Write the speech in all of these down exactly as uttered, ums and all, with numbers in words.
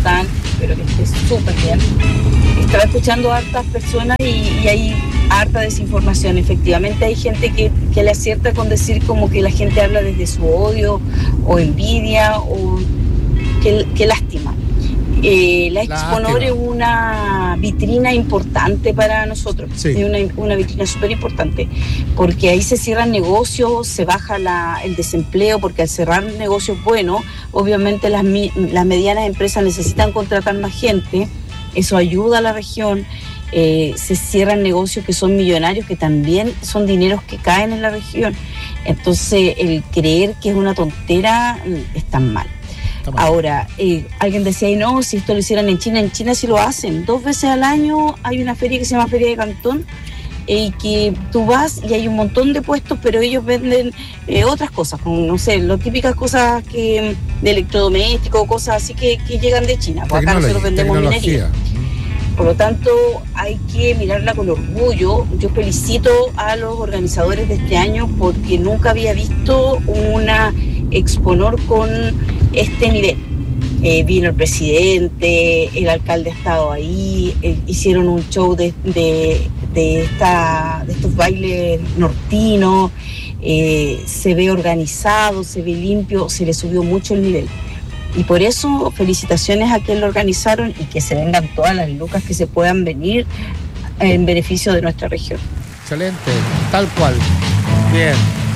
están? Espero que estés súper bien. Estaba escuchando a hartas personas y, y hay harta desinformación. Efectivamente hay gente que, que le acierta con decir como que la gente habla desde su odio o envidia o qué, qué lástima. Eh, la Exponor es una vitrina importante para nosotros, sí. Es una, una vitrina súper importante, porque ahí se cierran negocios, se baja la, el desempleo, porque al cerrar negocios buenos, obviamente las, las medianas empresas necesitan contratar más gente, eso ayuda a la región, eh, se cierran negocios que son millonarios, que también son dineros que caen en la región, entonces el creer que es una tontera es tan mal. Ahora, eh, alguien decía, y no, si esto lo hicieran en China, en China sí lo hacen. Dos veces al año hay una feria que se llama Feria de Cantón, y eh, que tú vas y hay un montón de puestos, pero ellos venden eh, otras cosas, como, no sé, las típicas cosas que de electrodomésticos, cosas así que, que llegan de China. Pues acá nosotros vendemos minería. Por lo tanto, hay que mirarla con orgullo. Yo felicito a los organizadores de este año porque nunca había visto una Exponor con este nivel. Eh, vino el presidente, el alcalde ha estado ahí, eh, hicieron un show de, de, de, esta, de estos bailes nortinos, eh, se ve organizado, se ve limpio, se le subió mucho el nivel. Y por eso, felicitaciones a quienes lo organizaron y que se vengan todas las lucas que se puedan venir en beneficio de nuestra región. Excelente, tal cual. Bien.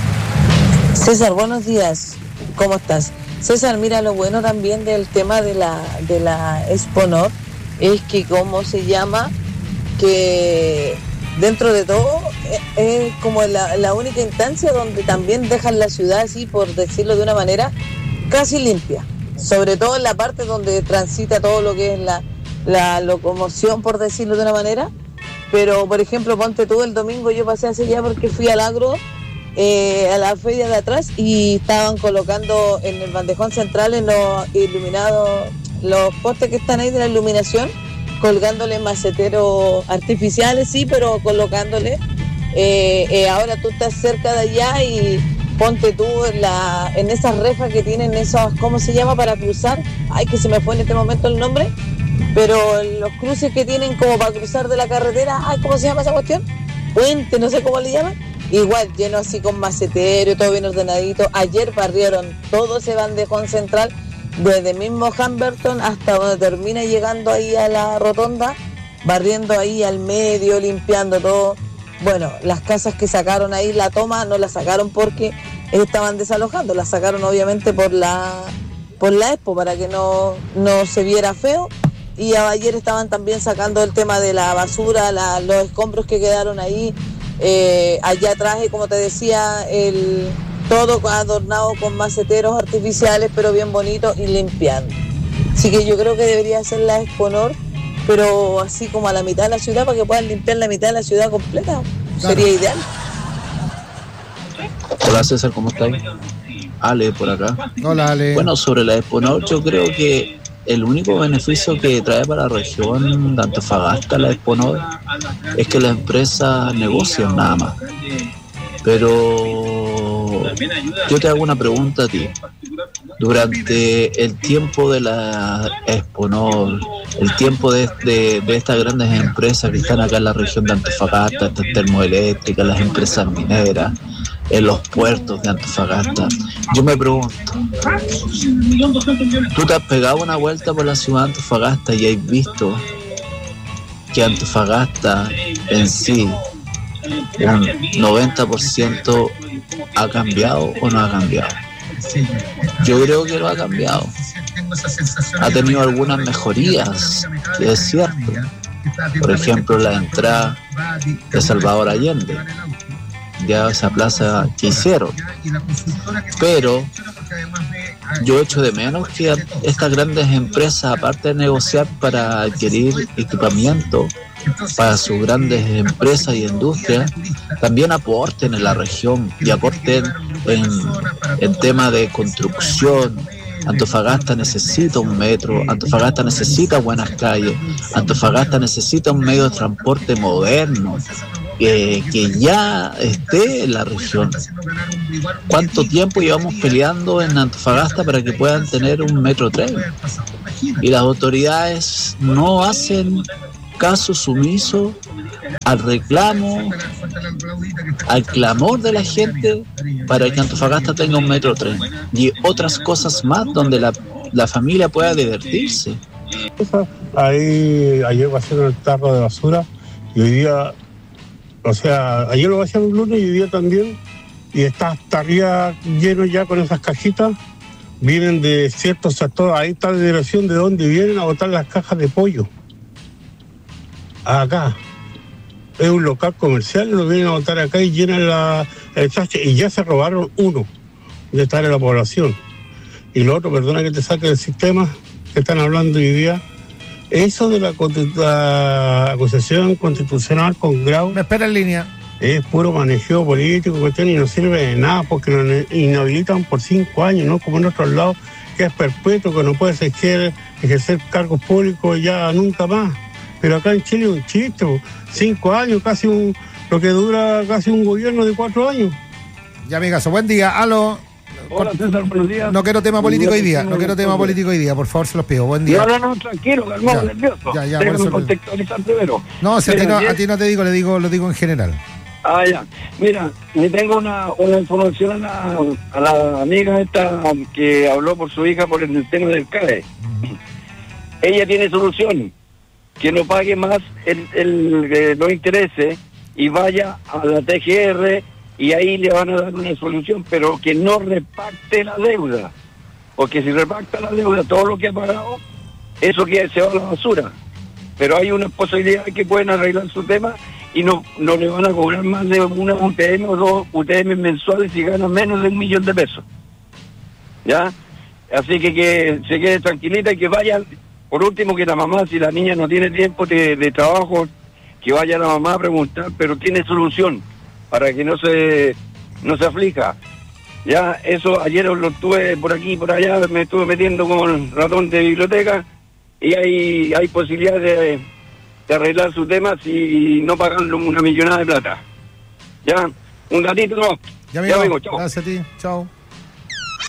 César, buenos días. ¿Cómo estás? César, mira, lo bueno también del tema de la, de la Exponor es que, ¿cómo se llama? Que dentro de todo es, es como la, la única instancia donde también dejan la ciudad así, por decirlo de una manera, casi limpia. Sobre todo en la parte donde transita todo lo que es la, la locomoción, por decirlo de una manera. Pero, por ejemplo, ponte tú, el domingo yo pasé hacia allá porque fui al agro, eh, a la feria de atrás, y estaban colocando en el bandejón central, en los iluminados, los postes que están ahí de la iluminación, colgándole maceteros artificiales, sí, pero colocándole. Eh, eh, ahora tú estás cerca de allá y ponte tú en, la, en esas rejas que tienen esos, ¿cómo se llama? Para cruzar. Ay, que se me fue en este momento el nombre. Pero los cruces que tienen como para cruzar de la carretera, ay, ¿cómo se llama esa cuestión? Puente, no sé cómo le llaman. Igual, lleno así con macetero, todo bien ordenadito. Ayer barrieron todo ese bandejón central, desde mismo Humberton hasta donde termina llegando ahí a la rotonda, barriendo ahí al medio, limpiando todo. Bueno, las casas que sacaron ahí, la toma, no la sacaron porque estaban desalojando, la sacaron obviamente por la por la Expo, para que no, no se viera feo. Y ayer estaban también sacando el tema de la basura, la, los escombros que quedaron ahí. Eh, allá atrás, como te decía, el todo adornado con maceteros artificiales, pero bien bonito y limpiando. Así que yo creo que debería ser la Exponor, pero así como a la mitad de la ciudad, para que puedan limpiar la mitad de la ciudad completa. Claro. Sería ideal. Hola César, ¿cómo estás? Ale por acá. Hola Ale. Bueno, sobre la Exponor, yo creo que el único beneficio que trae para la región de Antofagasta la Exponor es que las empresas negocian nada más. Pero yo te hago una pregunta a ti. Durante el tiempo de la Exponor, el tiempo de, de, de estas grandes empresas que están acá en la región de Antofagasta, estas termoeléctricas, las empresas mineras, en los puertos de Antofagasta, yo me pregunto, ¿tú te has pegado una vuelta por la ciudad de Antofagasta y has visto que Antofagasta en sí, un noventa por ciento ha cambiado o no ha cambiado? Yo creo que lo ha cambiado. Ha tenido algunas mejorías, es cierto. Por ejemplo, la entrada de Salvador Allende, ya esa plaza que hicieron. Pero yo echo de menos que estas grandes empresas, aparte de negociar para adquirir equipamiento para sus grandes empresas y industrias, también aporten en la región y aporten en, en tema de construcción. Antofagasta necesita un metro, Antofagasta necesita buenas calles, Antofagasta necesita un medio de transporte moderno, eh, que ya esté en la región. ¿Cuánto tiempo llevamos peleando en Antofagasta para que puedan tener un metro tren? y las autoridades no hacen caso sumiso al reclamo, al clamor de la gente para que Antofagasta tenga un metro tren y otras cosas más donde la, la familia pueda divertirse. Ahí ayer vaciaron el tarro de basura y hoy día, o sea, ayer lo vaciaron el lunes y hoy día también, y está hasta arriba lleno ya con esas cajitas. Vienen de ciertos sectores, ahí está la dirección de donde vienen a botar las cajas de pollo. Acá. Es un local comercial, lo vienen a botar acá y llenan la, el chache, y ya se robaron uno de estar en la población. Y lo otro, perdona que te saque del sistema, que están hablando hoy día, eso de la, la acusación constitucional con Grau. Me espera en línea. Es puro manejo político, cuestión, y no sirve de nada porque nos inhabilitan por cinco años, ¿no? Como en otros lados, que es perpetuo, que no puedes ejercer, ejercer cargos públicos ya nunca más. Pero acá en Chile es un chiste, cinco años, casi un, lo que dura casi un gobierno de cuatro años. Ya, amigazo, buen día. Aló. Hola, César, buenos días. No quiero tema político hoy día, no quiero tema político hoy día, por favor, se los pido. Buen día. No, no, no, tranquilo, calmado, nervioso. Ya, ya, Déjame por eso... contextualizar primero. No, si a ti no, Mira, a ti no te digo, le digo, lo digo en general. Ah, ya. Mira, le tengo una, una información a la, a la amiga esta que habló por su hija por el tema del C A E. Uh-huh. Ella tiene solución, que no pague más el, el, el, los intereses y vaya a la T G R y ahí le van a dar una solución, pero que no repacte la deuda, porque si repacta la deuda, todo lo que ha pagado, eso que se va a la basura. Pero hay una posibilidad de que pueden arreglar su tema y no, no le van a cobrar más de una U T M o dos U T M mensuales si ganan menos de un millón de pesos. ¿Ya? Así que que se quede tranquilita y que vayan, por último, que la mamá, si la niña no tiene tiempo de, de trabajo, que vaya la mamá a preguntar, pero tiene solución para que no se no se aflija. Ya, eso ayer lo estuve por aquí y por allá, me estuve metiendo con el ratón de biblioteca y hay, hay posibilidad de... de arreglar su tema si no pagan una millonada de plata. Ya, un ratito no. Ya, amigo, ya vengo, chao. Gracias a ti, chao.